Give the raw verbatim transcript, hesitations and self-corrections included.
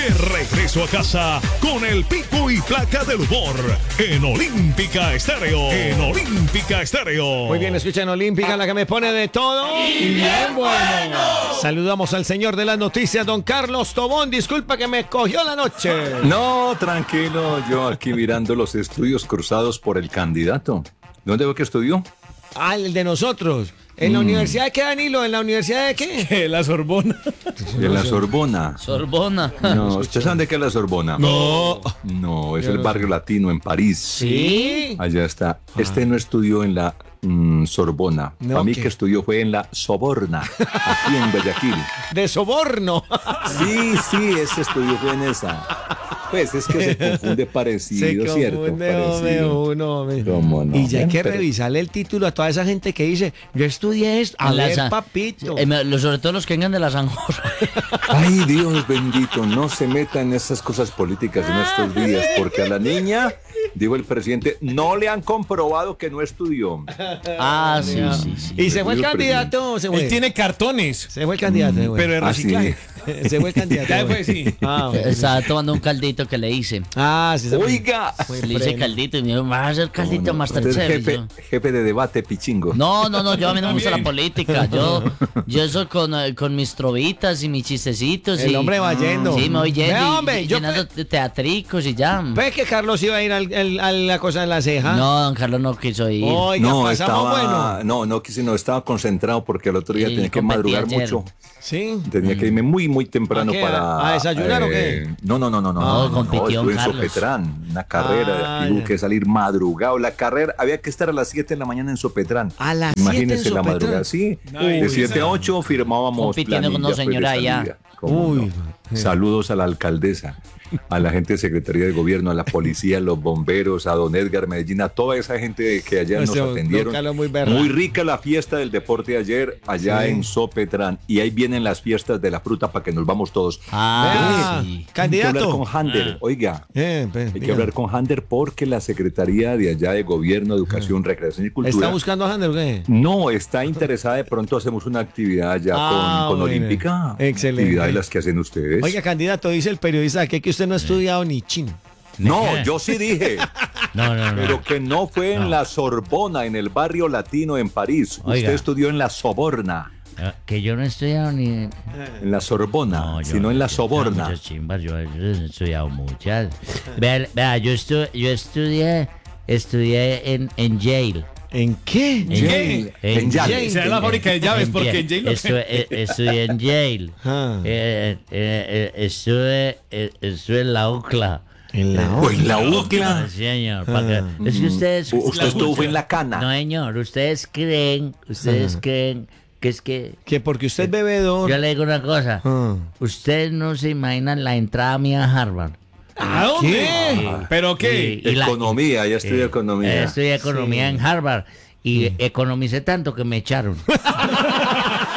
De regreso a casa con el pico y placa del humor en Olímpica Estéreo. En Olímpica Estéreo. Muy bien, escuchan Olímpica, la que me pone de todo. Y bien bueno. Saludamos al señor de las noticias, don Carlos Tobón. Disculpa que me cogió la noche. No, tranquilo, yo aquí mirando los estudios cruzados por el candidato. ¿Dónde veo que estudió? Ah, el de nosotros. ¿En la Mm. universidad de qué, Danilo? ¿En la universidad de qué? ¿Qué? La Sorbona. De la Sorbona. Sorbona. No, ¿usted sabe de qué es la Sorbona? No. No, es Yo el no barrio latino en París. ¿Sí? Allá está. Este no estudió en la mm, Sorbona. No, A mí ¿qué? que estudió fue en la Soborna, aquí en Guayaquil. De soborno. Sí, sí, ese estudió fue en esa. Pues es que se confunde parecido, Se ¿cierto? confunde, hombre, Parecido. uno, hombre. ¿Cómo no? Y ya hay que Pero- revisarle el título a toda esa gente que dice, yo estudié esto. A En la ver, San- papito. Eh, me- lo- sobre todo los que vengan de la San Jorge. Ay, Dios bendito, no se meta en esas cosas políticas en estos días, porque a la niña, digo el presidente, no le han comprobado que no estudió. Ah, sí, sí, sí. Y se fue el Digo, candidato, se fue. Él tiene cartones, Se fue el candidato, se fue. pero de Ah, sí. reciclaje. Se fue el candidato. Ya se fue. después sí. Ah, bueno. Estaba tomando un caldito que le hice. Ah, sí, se fue. Oiga, Fue Le hice freno. caldito y me dijo, vas a hacer caldito usted es Masterchef. Y jefe, yo, jefe de debate, pichingo. No, no, no, yo a mí no me gusta la También. política. Yo, yo soy con, eh, con mis trovitas y mis chistecitos. El y, hombre va yendo. Sí, me voy yendo. Vea, y- hombre, y yo llenando de teatricos y ya. ¿Ves que Carlos iba a ir al- al- a la cosa de la ceja? No, don Carlos no quiso ir. Oiga, No, pasamos estaba, bueno. no, no quise, no, estaba concentrado porque el otro día Y tenía que competí madrugar ayer. mucho. Sí. Tenía que irme muy, muy temprano ¿A qué? para... ¿A desayunar o qué? No, no, no, no, no. No, no, no, compitió estuve en Carlos. Sopetrán, una carrera. Ah, y hubo ya. que salir madrugado. La carrera, había que estar a las siete de la mañana en Sopetrán. A las siete en Imagínense la Sopetrán. madrugada. Sí, Ay, de uy, siete a esa- ocho firmábamos Compitiendo con planilla, una señora pues, de allá. salida. ¿Cómo Uy, no? Saludos a la alcaldesa, a la gente de Secretaría de Gobierno, a la policía, a los bomberos, a don Edgar Medellín, a toda esa gente que allá Ese nos don atendieron. Carlos muy berraco. Muy rica la fiesta del deporte ayer allá Sí. en Sopetrán. Y ahí vienen las fiestas de la fruta para que nos vamos todos. Ah, Vea, sí. Hay que candidato. hablar con Hander, oiga. Eh, pe- Hay que diga. hablar con Hander porque la Secretaría de allá de Gobierno, Educación, Recreación y Cultura ¿Está buscando a Hander o qué? no está interesada. De pronto hacemos una actividad allá Ah, con, con bueno. Olímpica. Excelente. Actividad de las que hacen ustedes. Oiga, candidato, dice el periodista que, que usted no ha estudiado ni chino. no, yo sí dije, No, no, no. pero que no fue en la Sorbona, en el barrio latino en París. Oiga. Usted estudió en la Soborna, Ah, Que yo no he estudiado ni. en la Sorbona, No, yo- sino en la yo- Soborna. Muchas chimbas, yo, yo he estudiado muchas. Vea, vea, yo, estu- yo estudié, estudié en, en Yale. ¿En qué? En ¿Qué? En, En Yale. Yale. Será la fábrica de llaves, en porque Yale. en Yale lo Estu- eh, Estudié en Yale. Ah. Eh, eh, eh, estuve, eh, estuve en la UCLA. En la Pues la Sí, UCLA. señor. para que- es que ustedes. U- Usted estuvo en la No, cana. señor, ustedes creen, ustedes Ah. creen que es que. Que porque usted es bebedor. Yo le digo una cosa. Ah. Ustedes no se imaginan la entrada mía a Harvard. ¿A dónde? ¿Qué? ¿Pero qué? Y- y la- Economía, ya estudié Eh, economía. Estudié economía en Harvard y economicé tanto que me echaron.